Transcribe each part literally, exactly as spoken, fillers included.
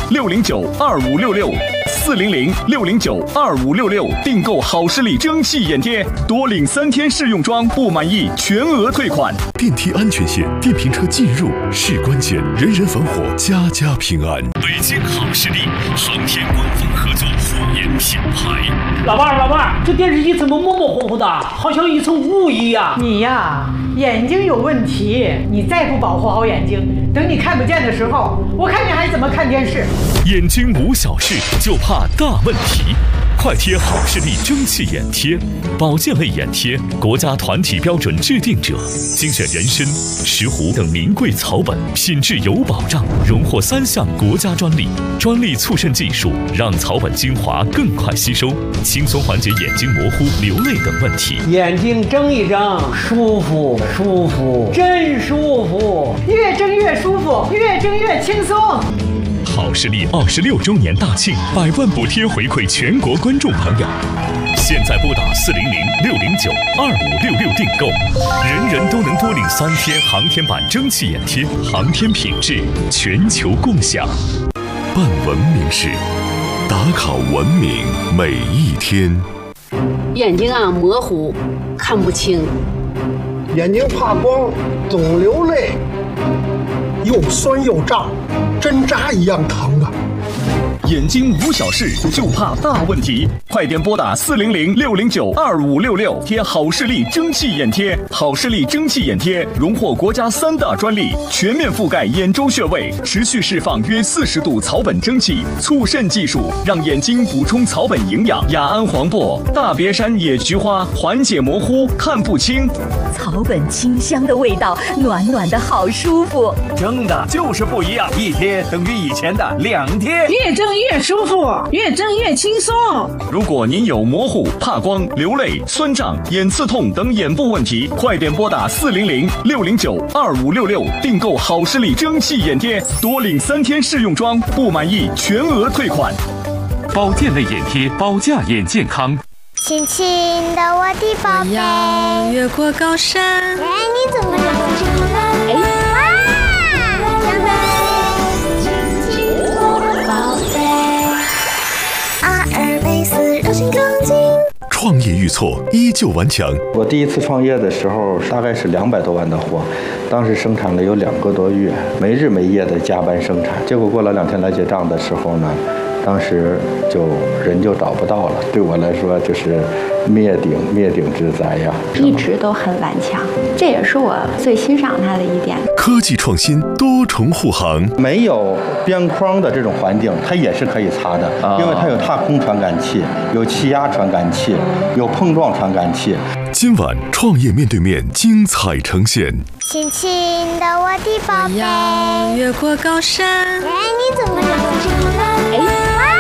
六零九二五六六，四零零六零九二五六六订购好视力蒸汽眼贴，多领三天试用装，不满意全额退款。 电梯安全线，电瓶车进入是关键，人人防火，家家平安。 北京好视力航天官方合作护眼品牌。 老伴儿，老伴儿，这电视机怎么模模糊糊的，好像一层雾一样？ 你呀，眼睛有问题，你再不保护好眼睛，等你看不见的时候，我看你还怎么看电视？ 眼睛无小事，就怕大问题。快贴好视力蒸汽眼贴，保健类眼贴，国家团体标准制定者，精选人参、石斛等名贵草本，品质有保障，荣获三项国家专利。专利促渗技术让草本精华更快吸收，轻松缓解眼睛模糊、流泪等问题。 眼睛睁一睁，舒服舒服，真舒服， 越睁越舒服，越睁越轻松。 好视力二十六周年大庆，百万补贴回馈全国观众朋友。现在拨打四零零六零九二五六六订购，人人都能多领三天航天版蒸汽眼贴，航天品质全球共享。 办文明事，打卡文明每一天。 眼睛啊模糊，看不清； 眼睛怕光，总流泪，又酸又胀，针扎一样疼啊！ 眼睛无小事，就怕大问题。快点拨打四零零六零九二五六六，贴好视力蒸汽眼贴。好视力蒸汽眼贴荣获国家三大专利，全面覆盖眼周穴位，持续释放约四十度草本蒸汽，促渗技术让眼睛补充草本营养。雅安黄柏、大别山野菊花缓解模糊，看不清。 草本清香的味道，暖暖的好舒服。 蒸的就是不一样，一贴等于以前的两贴， 越蒸越舒服，越蒸越轻松。 如果您有模糊、怕光、流泪、酸胀、眼刺痛等眼部问题，快点拨打四零零六零九二五六六订购好视力蒸汽眼贴，多领三天试用装，不满意全额退款。 保健类眼贴，保驾眼健康。 亲亲的我的宝贝， 我要越过高山。 哎，你怎么长得这么烂？哎，哇，长得亲亲我的宝贝。阿尔卑斯柔性钢筋。 创业遇挫，依旧顽强。 我第一次创业的时候，大概是两百多万的货，当时生产了有两个多月，没日没夜的加班生产。结果过了两天来结账的时候呢，当时就人就找不到了，对我来说就是灭顶灭顶之灾呀！ 一直都很顽强，这也是我最欣赏他的一点。 科技创新，多重护航， 没有边框的这种环境，它也是可以擦的，哦、因为它有踏空传感器，有气压传感器，有碰撞传感器。 今晚创业面对面精彩呈现。 亲亲的我的宝贝， 我要越过高山。 哎，你怎么长得这么烂？哎。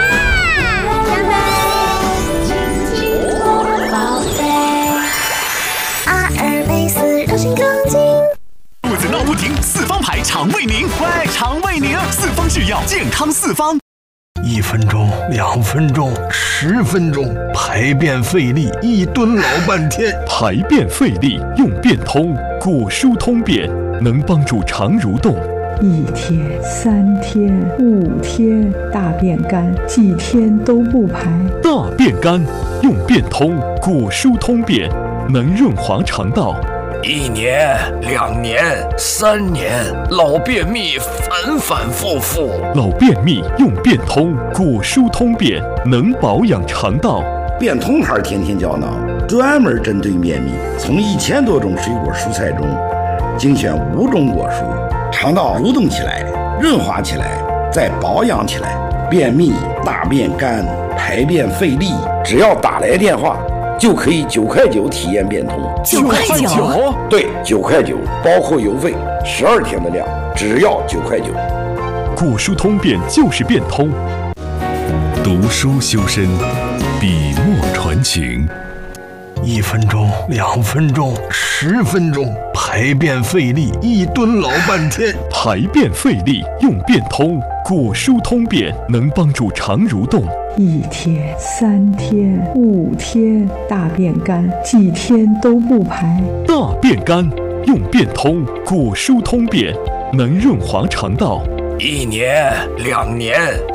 肚子闹不停，四方牌肠胃宁。喂，肠胃宁，四方制药，健康四方。 一分钟，两分钟，十分钟，排便费力，一蹲老半天。 排便费力用便通，果蔬通便，能帮助肠蠕动。 一天、三天、五天，大便干，几天都不排。 大便干用便通，果蔬通便，能润滑肠道。 一年、两年、三年，老便秘反反复复。 老便秘用便通，果蔬通便，能保养肠道。 便通牌天天胶囊，专门针对便秘，从一千多种水果蔬菜中精选五种果蔬，肠道蠕动起来，润滑起来，再保养起来。便秘、大便干、排便费力，只要打来电话。就可以九块九体验便通， 九块九， 对，九块九，包括邮费，十二天的量，只要九块九。 果蔬通便就是便通。 读书修身，笔墨传情。 一分钟，两分钟，十分钟，排便费力，一蹲老半天。 排便费力用便通，果蔬通便，能帮助肠蠕动。 一天、三天、五天，大便干，几天都不排。 大便干用便通，果蔬通便，能润滑肠道。 一年、两年、